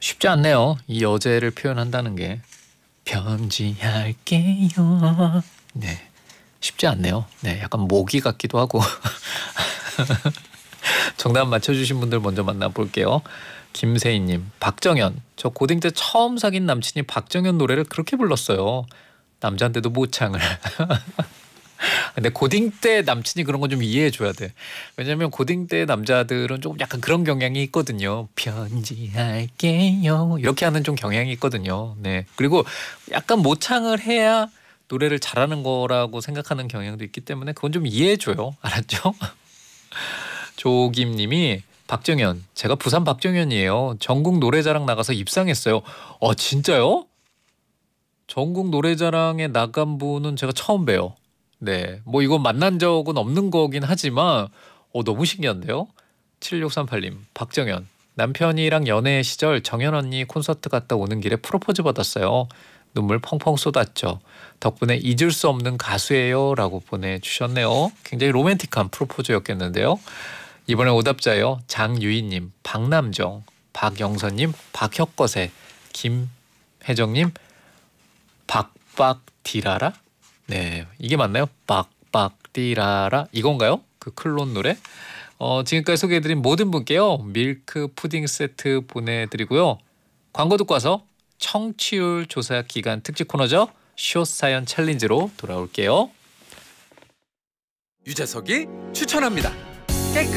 쉽지 않네요. 이 여제를 표현한다는 게. 편지할게요. 네, 쉽지 않네요. 네, 약간 모기 같기도 하고. 정답 맞춰주신 분들 먼저 만나볼게요. 김세희님, 박정현. 저 고딩 때 처음 사귄 남친이 박정현 노래를 그렇게 불렀어요. 남자인데도 모창을. 근데 고딩 때 남친이 그런 건 좀 이해해 줘야 돼. 왜냐면 고딩 때 남자들은 조금 약간 그런 경향이 있거든요. 편지할게요. 이렇게 하는 좀 경향이 있거든요. 네. 그리고 약간 모창을 해야 노래를 잘하는 거라고 생각하는 경향도 있기 때문에 그건 좀 이해해 줘요. 알았죠? 조김님이 박정현. 제가 부산 박정현이에요. 전국 노래자랑 나가서 입상했어요. 진짜요? 전국 노래자랑에 나간 분은 제가 처음 봬요. 네, 뭐 이건 만난 적은 없는 거긴 하지만 너무 신기한데요. 7638님, 박정현. 남편이랑 연애 시절 정현 언니 콘서트 갔다 오는 길에 프로포즈 받았어요. 눈물 펑펑 쏟았죠. 덕분에 잊을 수 없는 가수예요 라고 보내주셨네요. 굉장히 로맨틱한 프로포즈였겠는데요. 이번에 오답자요. 장유희님, 박남정, 박영선님, 박혁거세, 김혜정님, 박박디라라? 네, 이게 맞나요? 박박디라라 이건가요? 그 클론 노래? 지금까지 소개해드린 모든 분께요. 밀크 푸딩 세트 보내드리고요. 광고 듣고 와서 청취율 조사 기간 특집 코너죠. 숏 사연 챌린지로 돌아올게요. 유재석이 추천합니다.